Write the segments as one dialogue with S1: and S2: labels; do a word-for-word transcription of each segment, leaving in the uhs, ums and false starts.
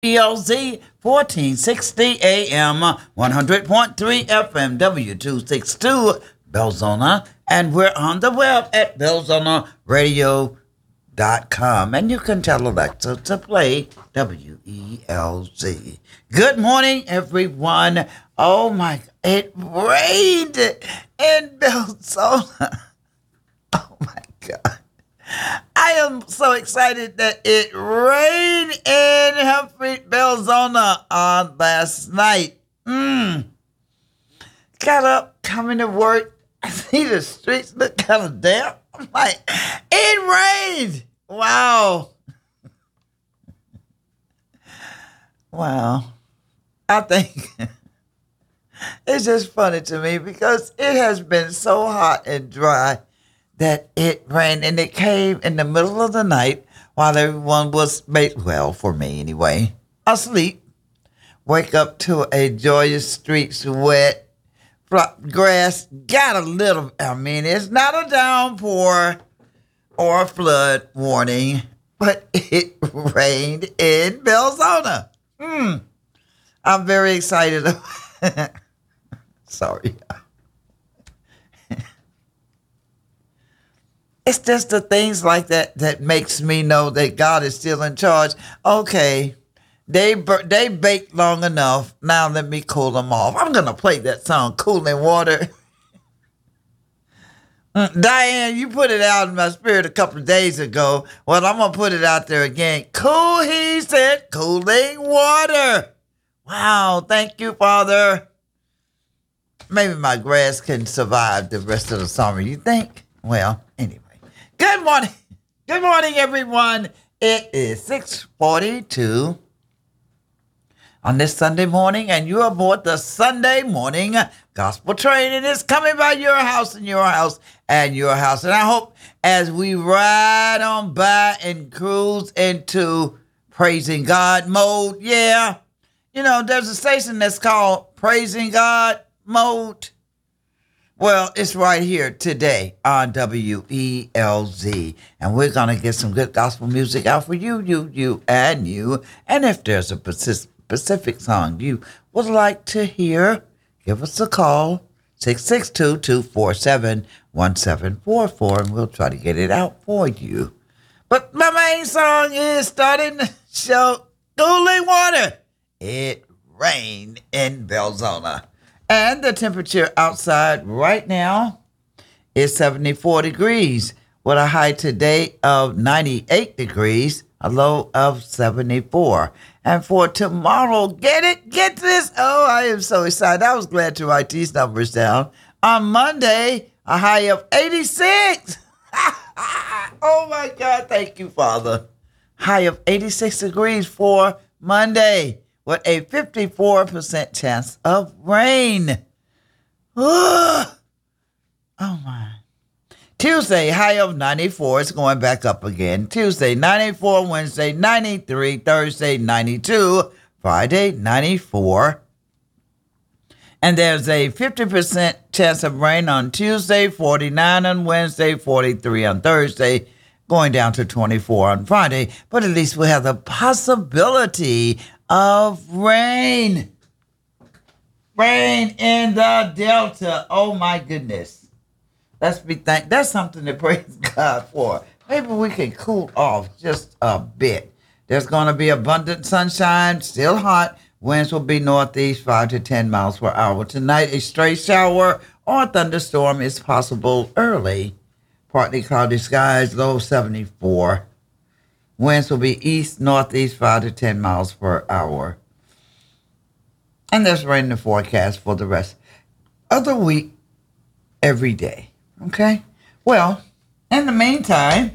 S1: E L Z fourteen sixty A M, one hundred point three F M, W two sixty-two, Belzona, and we're on the web at belzona radio dot com, and you can tell Alexa to play W E L Z. Good morning, everyone. Oh my, it rained in Belzona. Oh my God. I am so excited that it rained in Humphrey, Belzona on last night. Mm. Got up, coming to work. I see the streets look kind of damp. I'm like, it rained. Wow. Wow. I think it's just funny to me because it has been so hot and dry that it rained, and it came in the middle of the night while everyone was, well, for me anyway, asleep. Wake up to a joyous streets wet, grass got a little, I mean, it's not a downpour or a flood warning, but it rained in Belzona. Hmm. I'm very excited. Sorry. It's just the things like that that makes me know that God is still in charge. Okay, they they baked long enough. Now let me cool them off. I'm going to play that song, Cooling Water. Diane, you put it out in my spirit a couple of days ago. Well, I'm going to put it out there again. Cool, he said, cooling water. Wow, thank you, Father. Maybe my grass can survive the rest of the summer, you think? Well, anyway. Good morning. Good morning, everyone. It is six forty-two on this Sunday morning, and you are aboard the Sunday morning gospel train, and it's coming by your house and your house and your house. And I hope as we ride on by and cruise into praising God mode, yeah, you know, there's a station that's called Praising God Mode. Well, it's right here today on W E L Z, and we're going to get some good gospel music out for you, you, you, and you. And if there's a specific song you would like to hear, give us a call, six six two, two four seven, one seven four four, and we'll try to get it out for you. But my main song is starting the show, Cooling Water. It rained in Belzona. And the temperature outside right now is seventy-four degrees with a high today of ninety-eight degrees, a low of seventy-four. And for tomorrow, get it? Get this? Oh, I am so excited. I was glad to write these numbers down. On Monday, a high of eighty-six. Oh, my God. Thank you, Father. High of eighty-six degrees for Monday, with a fifty-four percent chance of rain. Oh, my. Tuesday, high of ninety-four. It's going back up again. Tuesday, ninety-four. Wednesday, ninety-three. Thursday, ninety-two. Friday, ninety-four. And there's a fifty percent chance of rain on Tuesday, forty-nine on Wednesday, forty-three on Thursday, going down to twenty-four on Friday. But at least we have the possibility of rain. Rain in the Delta. Oh my goodness. Let's be thank. That's something to praise God for. Maybe we can cool off just a bit. There's going to be abundant sunshine, still hot. Winds will be northeast five to ten miles per hour. Tonight, a stray shower or thunderstorm is possible early. Partly cloudy skies, low seventy-four. Winds will be east, northeast, five to ten miles per hour. And there's rain in the forecast for the rest of the week every day. Okay? Well, in the meantime,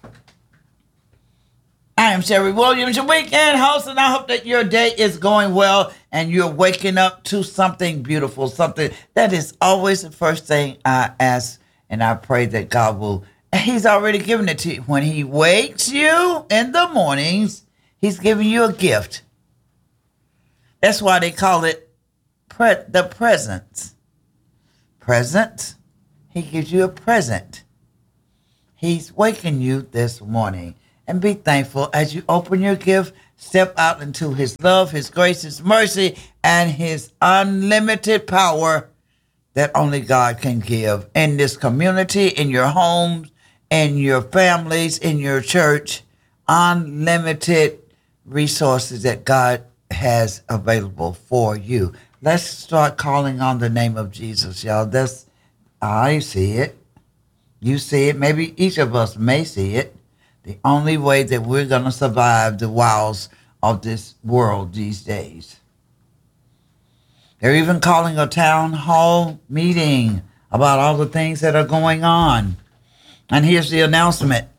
S1: I am Sherry Williams, your weekend host, and I hope that your day is going well and you're waking up to something beautiful, something that is always the first thing I ask, and I pray that God will. He's already given it to you. When he wakes you in the mornings, he's giving you a gift. That's why they call it pre- the present. Present. He gives you a present. He's waking you this morning. And be thankful as you open your gift step out into his love, his grace, his mercy, and his unlimited power that only God can give in this community, in your homes, in your families, in your church. Unlimited resources that God has available for you. Let's start calling on the name of Jesus, y'all. That's, I see it. You see it. Maybe each of us may see it. The only way that we're going to survive the wiles of this world these days. They're even calling a town hall meeting about all the things that are going on. And here's the announcement.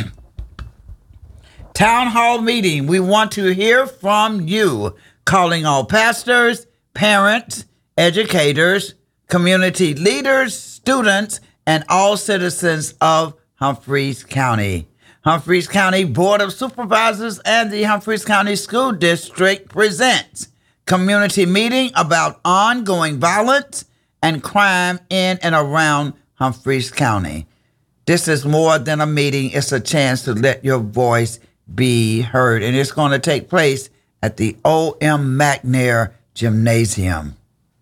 S1: Town hall meeting. We want to hear from you. Calling all pastors, parents, educators, community leaders, students, and all citizens of Humphreys County. Humphreys County Board of Supervisors and the Humphreys County School District presents community meeting about ongoing violence and crime in and around Humphreys County. This is more than a meeting. It's a chance to let your voice be heard. And it's going to take place at the O M McNair Gymnasium.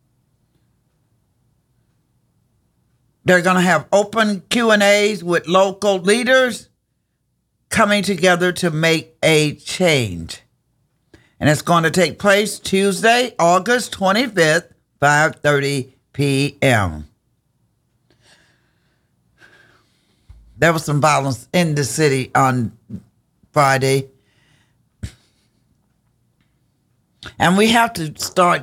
S1: They're going to have open Q and A's with local leaders coming together to make a change. And it's going to take place Tuesday, August twenty-fifth, five thirty p.m. There was some violence in the city on Friday. And we have to start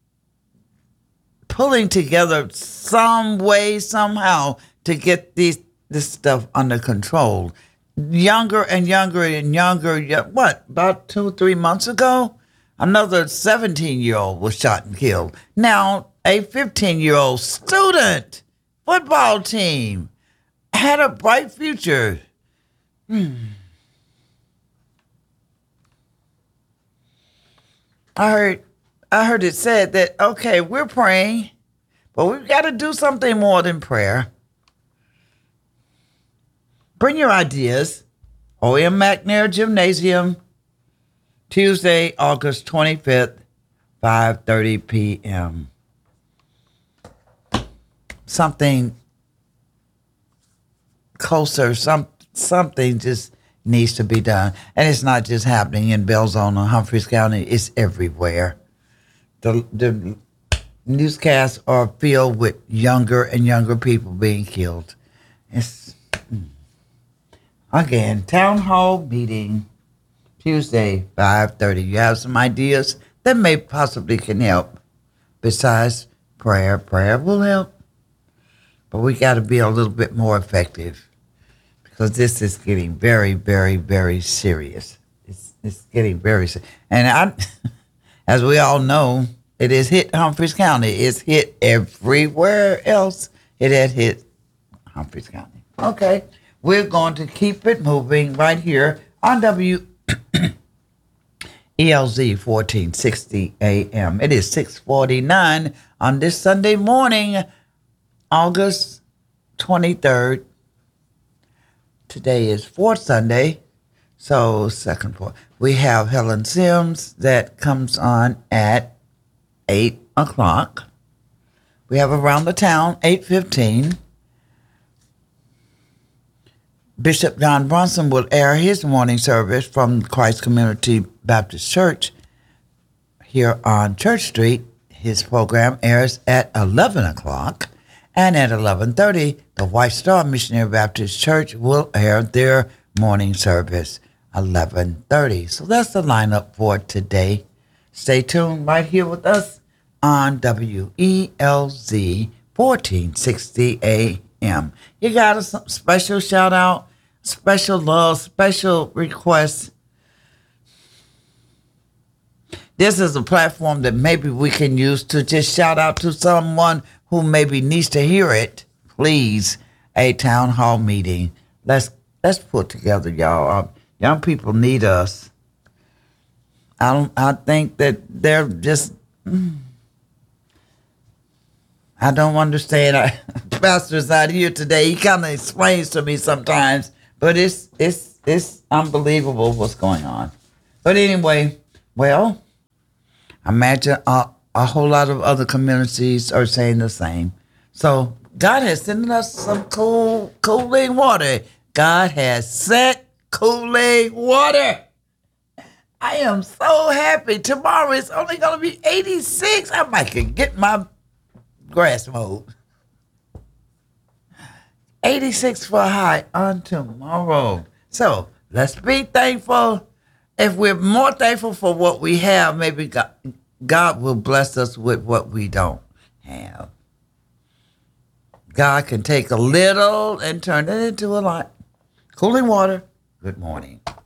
S1: pulling together some way, somehow, to get these this stuff under control. Younger and younger and younger, what, about two, three months ago, another seventeen-year-old was shot and killed. Now, a fifteen-year-old student football team had a bright future. Hmm. I heard I heard it said that, okay, we're praying, but we've got to do something more than prayer. Bring your ideas. O M McNair Gymnasium, Tuesday, August twenty-fifth, five thirty p.m. Something closer, some something just needs to be done. And it's not just happening in Belzona, Humphreys County. It's everywhere. The, the newscasts are filled with younger and younger people being killed. It's, again, town hall meeting, Tuesday, five thirty. You have some ideas that may possibly can help. Besides prayer, prayer will help. But we got to be a little bit more effective. Because this is getting very, very, very serious. It's it's getting very serious. And I, as we all know, it has hit Humphreys County. It's hit everywhere else. It had hit Humphreys County. Okay. We're going to keep it moving right here on W E L Z fourteen sixty A M. It is six forty-nine on this Sunday morning, August twenty-third. Today is fourth Sunday, so second, fourth. We have Helen Sims that comes on at eight o'clock. We have Around the Town, eight fifteen. Bishop John Bronson will air his morning service from Christ Community Baptist Church here on Church Street. His program airs at eleven o'clock. And at eleven thirty, the White Star Missionary Baptist Church will air their morning service, eleven thirty. So that's the lineup for today. Stay tuned right here with us on W E L Z fourteen sixty A M. You got a special shout out, special love, special request. This is a platform that maybe we can use to just shout out to someone who maybe needs to hear it. Please, a town hall meeting. Let's let's put together, y'all. Uh, young people need us. I don't. I think that they're just. I don't understand. I, Pastor's not here today. He kind of explains to me sometimes, but it's it's it's unbelievable what's going on. But anyway, well, I imagine a, a whole lot of other communities are saying the same. So God has sent us some cool, cooling water. God has sent cooling water. I am so happy. Tomorrow it's only going to be eighty-six. I might can get my grass mowed. eighty-six for a high on tomorrow. So let's be thankful. If we're more thankful for what we have, maybe God, God will bless us with what we don't have. God can take a little and turn it into a lot. Cooling water. Good morning.